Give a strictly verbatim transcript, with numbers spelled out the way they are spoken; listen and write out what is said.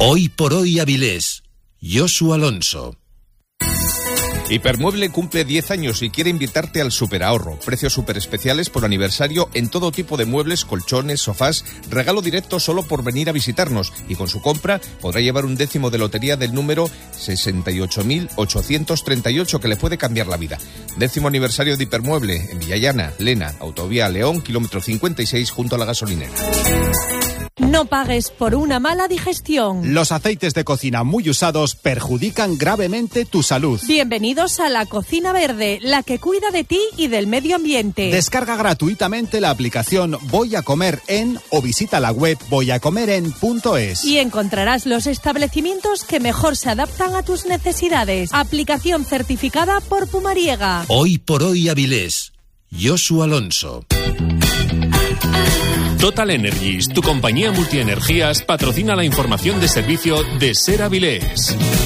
Hoy por hoy Avilés. Josu Alonso. Hipermueble cumple diez años y quiere invitarte al superahorro. Precios super especiales por aniversario en todo tipo de muebles, colchones, sofás. Regalo directo solo por venir a visitarnos. Y con su compra podrá llevar un décimo de lotería del número sesenta y ocho mil ochocientos treinta y ocho que le puede cambiar la vida. Décimo aniversario de Hipermueble en Villallana, Lena, Autovía León, kilómetro cincuenta y seis junto a la gasolinera. No pagues por una mala digestión. Los aceites de cocina muy usados perjudican gravemente tu salud. Bienvenidos a la Cocina Verde, la que cuida de ti y del medio ambiente. Descarga gratuitamente la aplicación Voy a Comer En o visita la web voy a comer en punto es. Y encontrarás los establecimientos que mejor se adaptan a tus necesidades. Aplicación certificada por Pumariega. Hoy por hoy Avilés. Josu Alonso. Total Energies, tu compañía multienergías, patrocina la información de servicio de Ser Avilés.